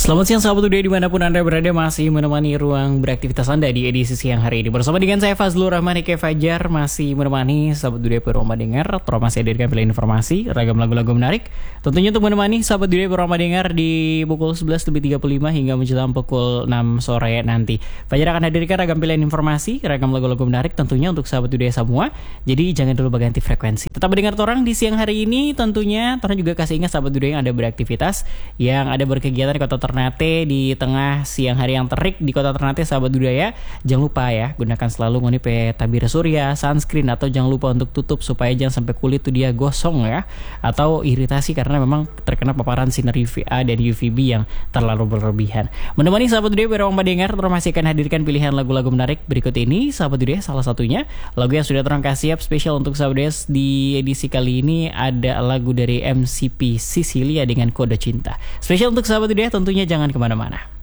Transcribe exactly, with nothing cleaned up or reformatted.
Selamat siang sahabat Udah dimanapun Anda berada, masih menemani ruang beraktivitas Anda di edisi siang hari ini. Bersama dengan saya Fazlur Rahman Ike Fajar, masih menemani sahabat Udah Perumah Dengar. Terus masih hadirkan pilihan informasi, ragam lagu-lagu menarik. Tentunya untuk menemani sahabat Udah Perumah Dengar di pukul sebelas lebih tiga puluh lima hingga menjelang pukul enam sore nanti. Fajar akan hadirkan ragam pilihan informasi, ragam lagu-lagu menarik tentunya untuk sahabat Udah semua. Jadi jangan dulu berganti frekuensi. Tetap mendengar Torang di siang hari ini tentunya. Torang juga kasih ingat sahabat Udah yang ada beraktivitas, yang ada berkegiatan di kota Ternate di tengah siang hari yang terik di kota Ternate, sahabat budaya. Jangan lupa ya, gunakan selalu ngonipe tabir surya, sunscreen, atau jangan lupa untuk tutup supaya jangan sampai kulit tuh dia gosong ya, atau iritasi karena memang terkena paparan sinar U V A dan U V B yang terlalu berlebihan. Menemani sahabat budaya berawang mendengar, terus masih akan hadirkan pilihan lagu-lagu menarik berikut ini sahabat budaya. Salah satunya lagu yang sudah terang kasih siap spesial untuk sahabat budaya di edisi kali ini, ada lagu dari M C P Sisilia dengan Kode Cinta. Spesial untuk sahabat budaya, tentunya jangan kemana-mana.